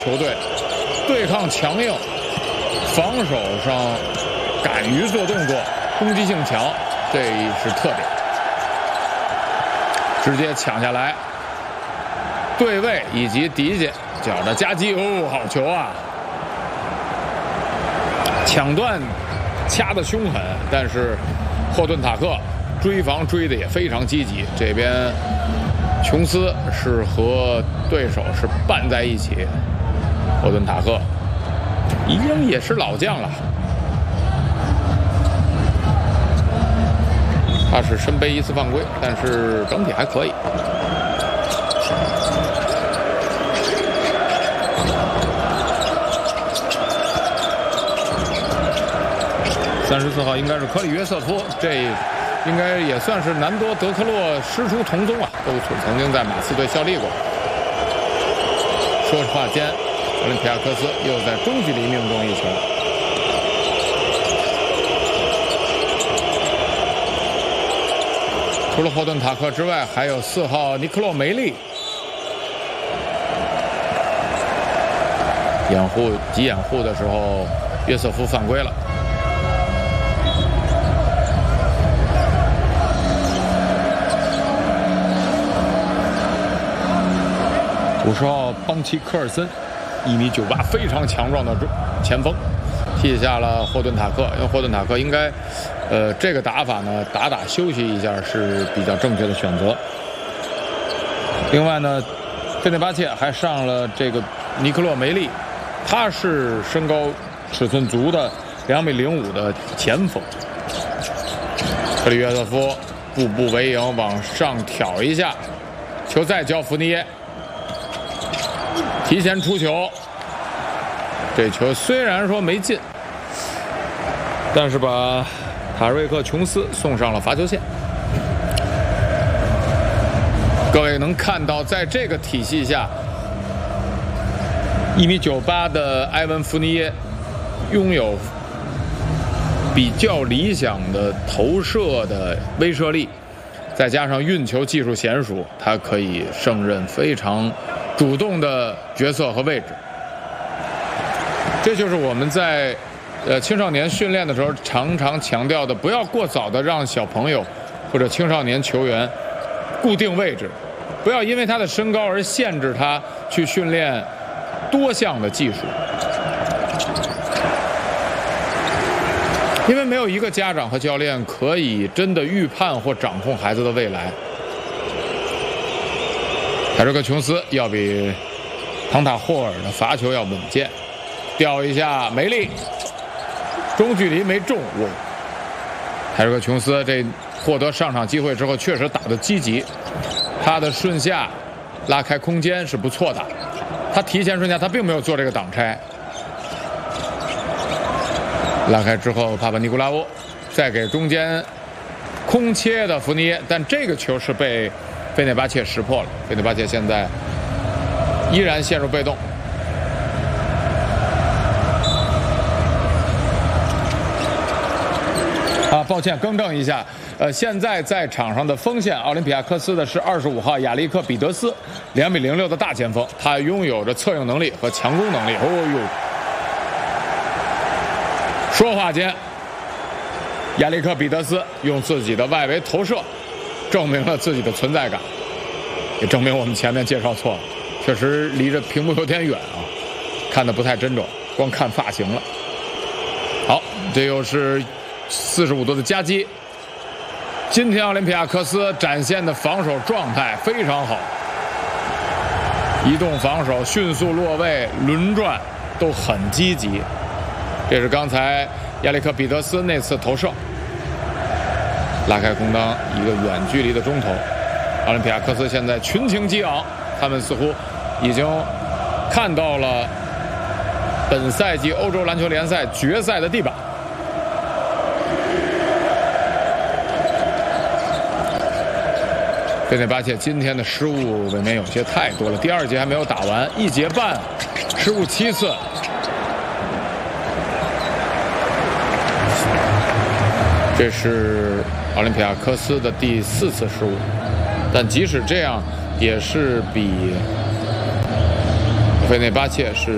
球队对抗强硬，防守上敢于做动作，攻击性强，这是特点。直接抢下来，对位以及迪姐脚的夹击，哦，好球啊！抢断掐得凶狠，但是霍顿塔克追防追的也非常积极。这边琼斯是和对手是绊在一起。霍顿塔克已经也是老将了，他是身背一次犯规，但是整体还可以。34号应该是科里约瑟夫，这应该也算是难多德克洛师出同宗啊，都曾经在马刺队效力过。说实话间，奥林匹亚科斯又在中距离命中一球。除了霍顿塔克之外，还有4号尼克洛梅利。急掩护的时候，约瑟夫犯规了。50号邦奇科尔森，1.98米，非常强壮的前锋，替下了霍顿塔克。因为霍顿塔克应该，这个打法呢，打休息一下是比较正确的选择。另外呢，费内巴切还上了这个尼克洛梅利，他是身高尺寸足的2.05米的前锋。克里约瑟夫步步为营，往上挑一下，球再交福尼耶。提前出球，这球虽然说没进，但是把塔瑞克·琼斯送上了罚球线。各位能看到，在这个体系下，1.98米的埃文·福尼耶拥有比较理想的投射的威慑力，再加上运球技术娴熟，他可以胜任非常主动的角色和位置。这就是我们在青少年训练的时候常常强调的，不要过早的让小朋友或者青少年球员固定位置，不要因为他的身高而限制他去训练多项的技术，因为没有一个家长和教练可以真的预判或掌控孩子的未来。凯瑞克·琼斯要比唐塔霍尔的罚球要稳健，吊一下梅利，中距离没中。凯瑞克·琼斯这获得上场机会之后确实打得积极，他的顺下拉开空间是不错的，他提前顺下，他并没有做这个挡拆。拉开之后，帕帕尼古拉乌再给中间空切的福尼耶，但这个球是被费内巴切识破了。费内巴切现在依然陷入被动。抱歉，更正一下，现在在场上的锋线，奥林匹亚科斯的是25号亚历克·彼得斯，2.06米的大前锋，他拥有着策应能力和强攻能力。哦呦！说话间，亚历克·彼得斯用自己的外围投射证明了自己的存在感，也证明我们前面介绍错了，确实离着屏幕有点远啊，看得不太真准，光看发型了。好，这又是45度的夹击。今天奥林匹亚科斯展现的防守状态非常好，移动防守、迅速落位、轮转都很积极。这是刚才亚历克·彼得斯那次投射，拉开空当，一个远距离的中投。奥林匹亚科斯现在群情激昂，他们似乎已经看到了本赛季欧洲篮球联赛决赛的地板。费内巴切今天的失误未免有些太多了，第2节还没有打完，1节半，失误7次。这是奥林匹亚科斯的第4次失误，但即使这样，也是比费内巴切是